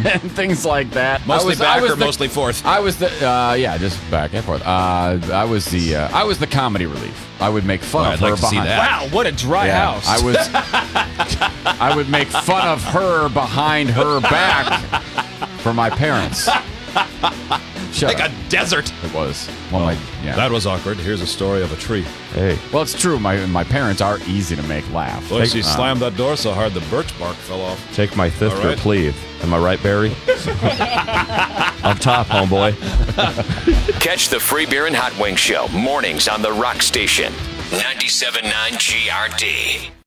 and things like that. Mostly back or mostly forth? I was the just back and forth. I was the comedy relief. I would make fun of her behind. Wow, what a dry house! I would make fun of her behind her back for my parents. Like a desert. It was. That was awkward. Here's a story of a tree. Hey. Well, it's true. My parents are easy to make laugh. Boy, she slammed that door so hard the birch bark fell off. Take my fifth All right. or pleave. Am I right, Barry? On top, homeboy. Catch the Free Beer and Hot Wings Show mornings on the Rock Station. 97.9 GRD.